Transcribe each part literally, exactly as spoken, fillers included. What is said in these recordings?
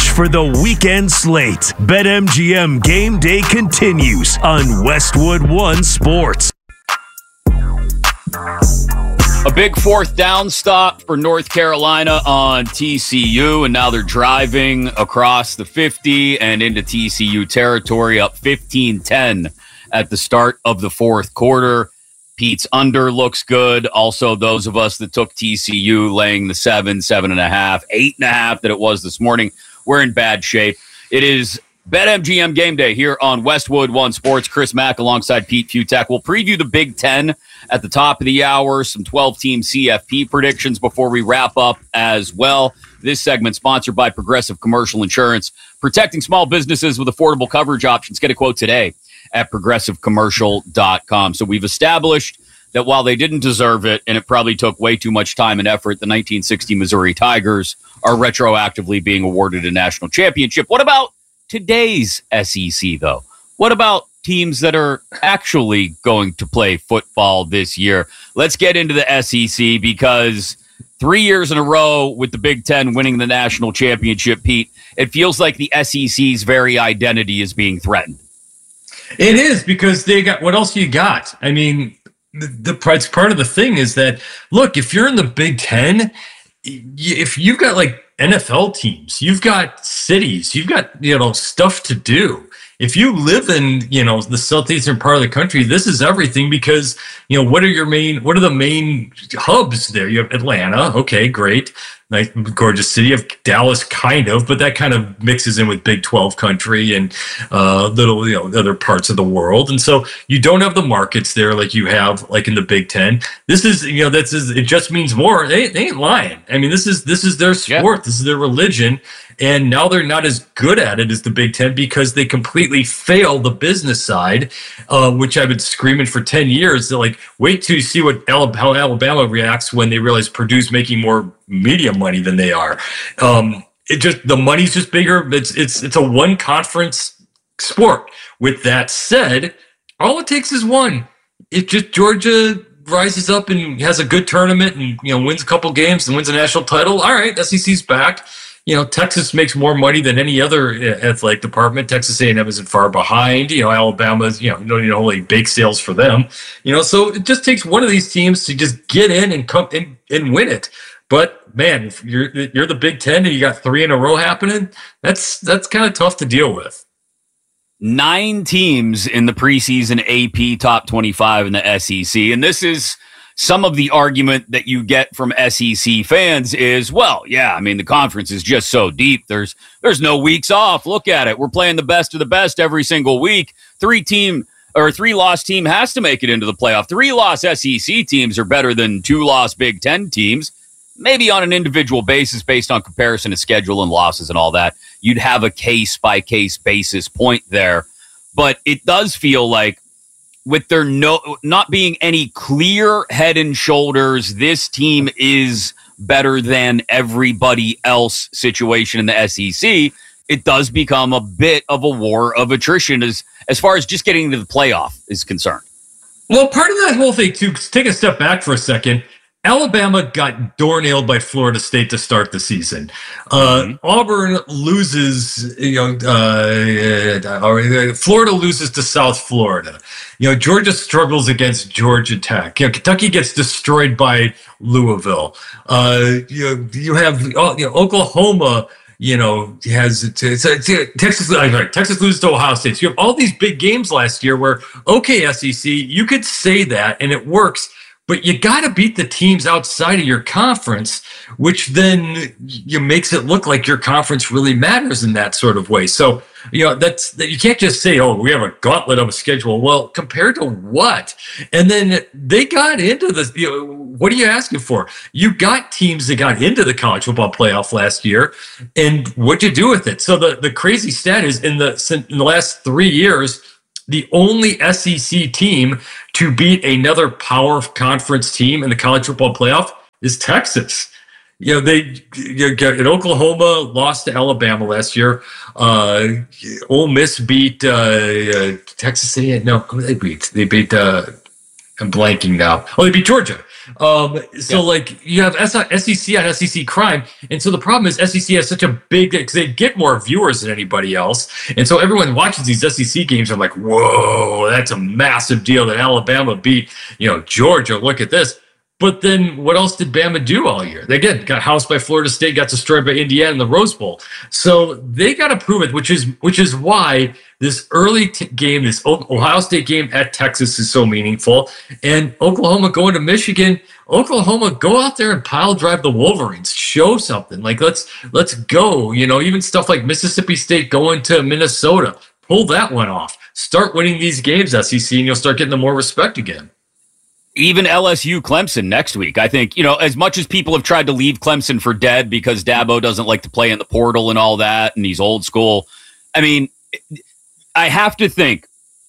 for the weekend slate. BetMGM Game Day continues on Westwood One Sports. A big fourth down stop for North Carolina on T C U, and now they're driving across the fifty and into T C U territory, up fifteen ten at the start of the fourth quarter. Pete's under looks good. Also, those of us that took T C U laying the seven, seven and a half, eight and a half that it was this morning, we're in bad shape. It is BetMGM Game Day here on Westwood One Sports. Chris Mack alongside Pete Futek. We'll preview the Big Ten at the top of the hour, some twelve-team C F P predictions before we wrap up as well. This segment sponsored by Progressive Commercial Insurance, protecting small businesses with affordable coverage options. Get a quote today at progressive commercial dot com. So we've established that while they didn't deserve it, and it probably took way too much time and effort, the nineteen sixty Missouri Tigers are retroactively being awarded a national championship. What about today's S E C, though? What about teams that are actually going to play football this year? Let's get into the S E C, because three years in a row with the Big Ten winning the national championship, Pete, it feels like the S E C's very identity is being threatened. It is, because they got, what else you got? I mean, the, the it's part of the thing is that, look, if you're in the Big Ten, if you've got like N F L teams, you've got cities, you've got, you know, stuff to do. If you live in, you know, the southeastern part of the country, this is everything, because, you know, what are your main, what are the main hubs there? You have Atlanta. Okay, great. Nice, gorgeous city. Of Dallas, kind of, but that kind of mixes in with Big twelve country and uh, little, you know, other parts of the world. And so you don't have the markets there like you have like in the Big Ten. This is, you know, that's it just means more. They, they ain't lying. I mean, this is this is their sport. Yeah. This is their religion. And now they're not as good at it as the Big Ten, because they completely fail the business side, uh, which I've been screaming for ten years. They're like, wait till you see what Alabama, how Alabama reacts when they realize Purdue's making more media money than they are. Um, it just the money's just bigger. It's it's it's a one conference sport. With that said, all it takes is one. If just Georgia rises up and has a good tournament and, you know, wins a couple games and wins a national title, all right, S E C's back. You know, Texas makes more money than any other athletic department. Texas A and M isn't far behind. You know, Alabama's, you know, no, you know, only bake sales for them. You know, so it just takes one of these teams to just get in and come in and win it. But man, if you're you're the Big Ten and you got three in a row happening, that's that's kind of tough to deal with. Nine teams in the preseason A P top twenty-five in the S E C, and this is some of the argument that you get from S E C fans is, well, yeah, I mean, the conference is just so deep. There's there's no weeks off. Look at it. We're playing the best of the best every single week. Three team or three loss team has to make it into the playoff. Three loss S E C teams are better than two loss Big Ten teams. Maybe on an individual basis based on comparison of schedule and losses and all that, you'd have a case by case basis point there. But it does feel like, with there no not being any clear head and shoulders, this team is better than everybody else situation in the S E C, it does become a bit of a war of attrition as, as far as just getting to the playoff is concerned. Well, part of that whole thing, too, take a step back for a second. Alabama got door-nailed by Florida State to start the season. Uh, mm-hmm. Auburn loses, you know, uh, Florida loses to South Florida. You know, Georgia struggles against Georgia Tech. You know, Kentucky gets destroyed by Louisville. Uh, you know, you have you know, Oklahoma. You know, has it's, it's, it's, Texas. Texas loses to Ohio State. So you have all these big games last year where, okay, S E C, you could say that and it works. But you got to beat the teams outside of your conference, which then you makes it look like your conference really matters in that sort of way. So, you know, that's that you can't just say, oh, we have a gauntlet of a schedule. Well, compared to what? And then they got into the, you know, what are you asking for? You got teams that got into the college football playoff last year, and what'd you do with it? So the, the crazy stat is in the in the last three years, the only S E C team to beat another power conference team in the college football playoff is Texas. You know, they you know, in Oklahoma lost to Alabama last year. Uh, Ole Miss beat uh, uh, Texas A and M. No, who did they beat? They beat. Uh, I'm blanking now. Oh, they beat Georgia. Um, so Yeah. like you have S E C on S E C crime, and so the problem is S E C has such a big because they get more viewers than anybody else, and so everyone watches these S E C games. I'm like, whoa, that's a massive deal that Alabama beat, you know, Georgia. Look at this. But then what else did Bama do all year? They again got housed by Florida State, got destroyed by Indiana in the Rose Bowl. So they got to prove it, which is which is why this early t- game, this Ohio State game at Texas is so meaningful. And Oklahoma going to Michigan, Oklahoma, go out there and pile drive the Wolverines. Show something. Like let's let's go. You know, even stuff like Mississippi State going to Minnesota. Pull that one off. Start winning these games, S E C, and you'll start getting the more respect again. Even L S U Clemson next week. I think, you know, as much as people have tried to leave Clemson for dead because Dabo doesn't like to play in the portal and all that, and he's old school. I mean, I have to think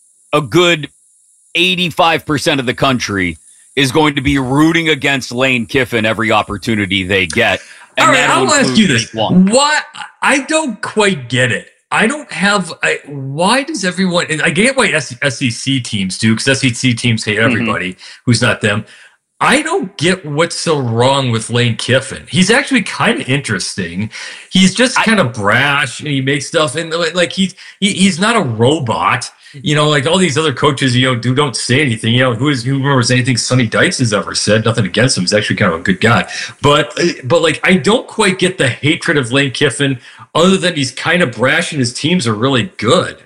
a good eighty-five percent of the country is going to be rooting against Lane Kiffin every opportunity they get. And all right, I'll ask you this. One. What? I don't quite get it. I don't have. I, why does everyone? And I get why S E C teams do, because S E C teams hate everybody mm-hmm. who's not them. I don't get what's so wrong with Lane Kiffin. He's actually kind of interesting. He's just kind of brash, and he makes stuff, and like he's he, he's not a robot. You know, like all these other coaches, you know, do don't say anything. You know, who is who remembers anything Sonny Dykes has ever said? Nothing against him. He's actually kind of a good guy. But but like I don't quite get the hatred of Lane Kiffin, other than he's kind of brash and his teams are really good.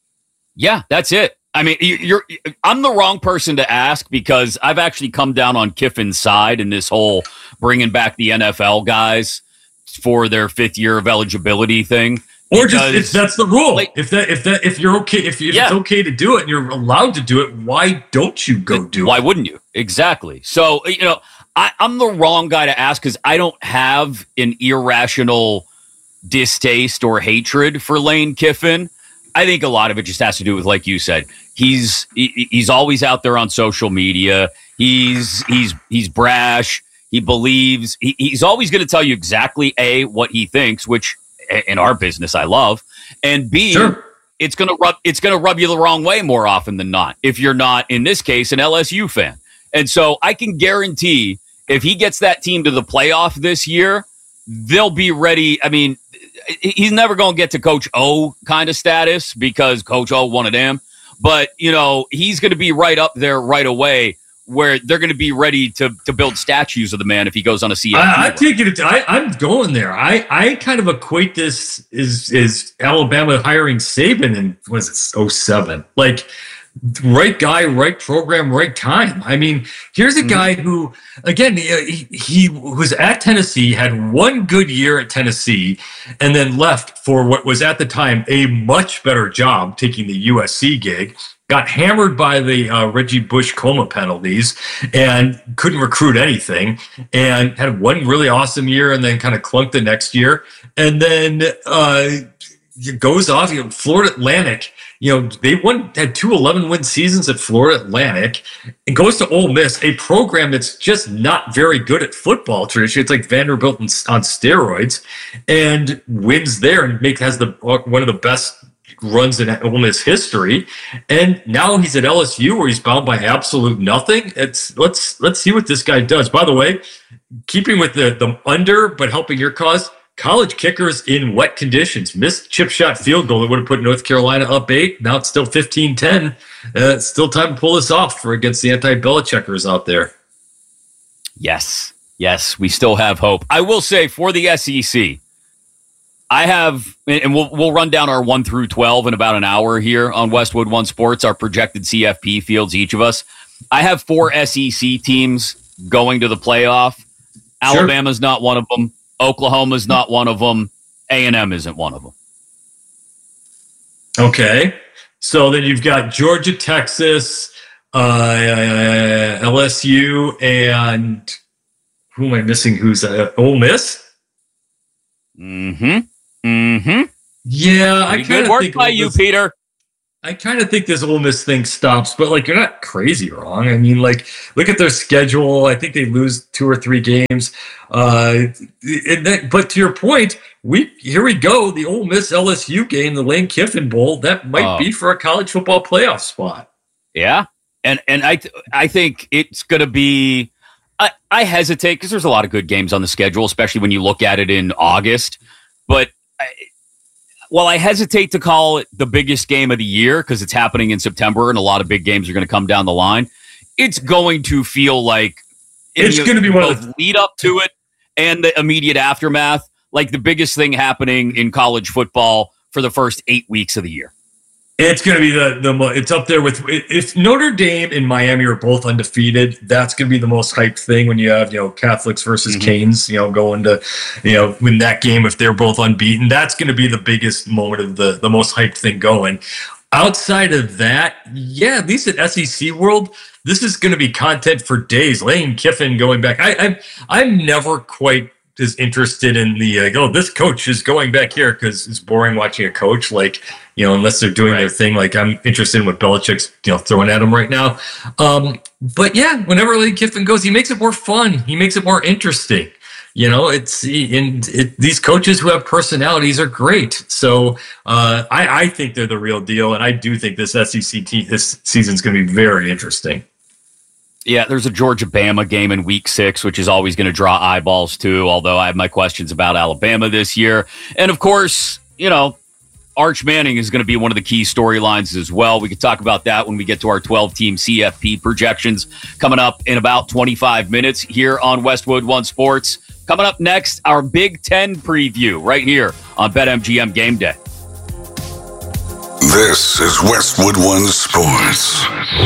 Yeah, that's it. I mean, you're I'm the wrong person to ask because I've actually come down on Kiffin's side in this whole bringing back the N F L guys for their fifth year of eligibility thing. Or just if that's the rule. Like, if that if that if you're okay if, if yeah. it's okay to do it and you're allowed to do it, why don't you go do why it? Why wouldn't you? Exactly. So you know, I, I'm the wrong guy to ask because I don't have an irrational distaste or hatred for Lane Kiffin. I think a lot of it just has to do with, like you said, he's he, he's always out there on social media. He's he's he's brash. He believes he, he's always going to tell you exactly A, what he thinks, which in our business I love, and B, sure. it's gonna rub it's gonna rub you the wrong way more often than not if you're not, in this case, an L S U fan. And so I can guarantee if he gets that team to the playoff this year, they'll be ready. I mean, he's never going to get to Coach O kind of status because Coach O wanted him, but you know he's going to be right up there right away, where they're going to be ready to to build statues of the man if he goes on a C F P. I, I take it. I, I'm going there. I, I kind of equate this is is Alabama hiring Saban in was it oh seven? Like right guy, right program, right time. I mean, here's a guy who, again, he, he was at Tennessee, had one good year at Tennessee, and then left for what was at the time a much better job, taking the U S C gig. Got hammered by the uh, Reggie Bush coma penalties and couldn't recruit anything, and had one really awesome year and then kind of clunked the next year. And then uh, it goes off, you know, Florida Atlantic, you know, they won, had two eleven win seasons at Florida Atlantic, and goes to Ole Miss, a program that's just not very good at football traditionally. It's like Vanderbilt on steroids, and wins there and make has the one of the best runs in Ole Miss history, and now he's at L S U where he's bound by absolute nothing. It's let's let's see what this guy does. By the way, keeping with the the under but helping your cause, college kickers in wet conditions missed chip shot field goal that would have put North Carolina up eight. Now it's still fifteen ten. Uh, it's still time to pull this off for against the anti-Belichickers out there. Yes, yes, we still have hope. I will say for the S E C, I have, and we'll we'll run down our one through twelve in about an hour here on Westwood One Sports, our projected C F P fields, each of us. I have four S E C teams going to the playoff. Sure. Alabama's not one of them. Oklahoma's not one of them. A and M isn't one of them. Okay. So then you've got Georgia, Texas, uh, L S U, and who am I missing? Who's uh, Ole Miss? Mm-hmm. Mm-hmm. Yeah, I kind of work think by you, Peter. I kind of think this Ole Miss thing stops, but like you're not crazy wrong. I mean, like look at their schedule. I think they lose two or three games. Uh, that, but to your point, we here we go. The Ole Miss L S U game, the Lane Kiffin Bowl, that might oh. be for a college football playoff spot. Yeah, and and I th- I think it's going to be I, I hesitate because there's a lot of good games on the schedule, especially when you look at it in August. But I, while I hesitate to call it the biggest game of the year because it's happening in September and a lot of big games are going to come down the line, it's going to feel like it's going to be one of the lead up to it and the immediate aftermath, like the biggest thing happening in college football for the first eight weeks of the year. It's going to be the, the it's up there with, if Notre Dame and Miami are both undefeated, that's going to be the most hyped thing when you have, you know, Catholics versus mm-hmm. Canes, you know, going to, you know, win that game if they're both unbeaten. That's going to be the biggest moment of the, the most hyped thing going. Outside of that, yeah, at least at S E C World, this is going to be content for days. Lane Kiffin going back. I, I'm, I'm never quite as interested in the, uh, oh, this coach is going back here because it's boring watching a coach, like, you know, unless they're doing right. their thing. Like, I'm interested in what Belichick's, you know, throwing at him right now. Um, but yeah, whenever Lane Kiffin goes, he makes it more fun. He makes it more interesting. You know, it's in it, these coaches who have personalities are great. So uh, I, I think they're the real deal. And I do think this S E C team, this season's going to be very interesting. Yeah, there's a Georgia-Bama game in week six, which is always going to draw eyeballs too, although I have my questions about Alabama this year. And of course, you know, Arch Manning is going to be one of the key storylines as well. We could talk about that when we get to our twelve-team C F P projections coming up in about twenty-five minutes here on Westwood One Sports. Coming up next, our Big Ten preview right here on BetMGM Game Day. This is Westwood One Sports.